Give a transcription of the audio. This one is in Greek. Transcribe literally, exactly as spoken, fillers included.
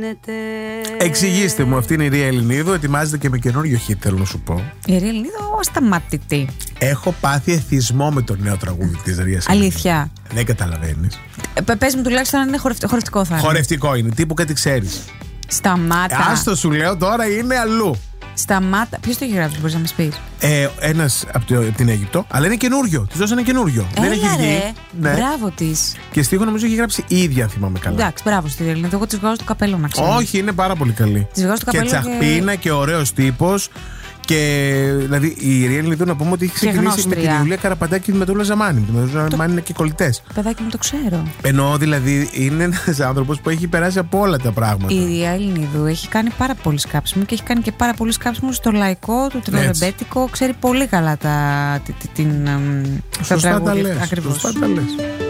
γίνεται. Εξηγήστε μου, αυτή είναι η Ρία Ελληνίδου. Ετοιμάζεται και με καινούριο hit, θέλω να σου πω. Η Ρία Ελληνίδου, ασταμάτητη. Έχω πάθει εθισμό με το νέο τραγούδι της Ρίας. Αλήθεια. Δεν καταλαβαίνεις. Ε, πες μου τουλάχιστον αν είναι χορευτικό, χορευτικό θα είναι. Χορευτικό είναι, τύπου κάτι ξέρεις. Σταμάτα. Άστο σου λέω τώρα, είναι αλλού. Σταμάτα. Ποιος το έχει γράψει, μπορείς να μας πεις? Ε, ένας από την Αίγυπτο, αλλά είναι καινούριο. Της δώσανε καινούριο. Έλα, δεν έχει βγει. ρε. Ναι. Μπράβο της. Και στίχο νομίζω έχει γράψει η ίδια, αν θυμάμαι καλά. Εντάξει, μπράβο στη Ρία Ελληνίδου. Εγώ της βγάζω το καπέλο να ξέρω. Όχι, είναι πάρα πολύ καλή. Της βγάζω το Και καπέλο. τσαχπίνα και, και ωραίος τύπος. Και δηλαδή η Ρία Ελληνίδου να πούμε ότι έχει ξεκινήσει με την Ιουλία Καραπαντάκη με τον Ζαμάνι. Με τον Ζαμάνι είναι και κολλητές. Παιδάκι μου, το ξέρω. Εννοώ δηλαδή είναι ένας άνθρωπος που έχει περάσει από όλα τα πράγματα. Η Ρία Ελληνίδου έχει κάνει πάρα πολύ σκάψιμο και έχει κάνει και πάρα πολύ σκάψιμο στο λαϊκό, το τριβεμπέτικο. Ξέρει πολύ καλά τα, την. Σωστά τα λες. Σωστά τα λες.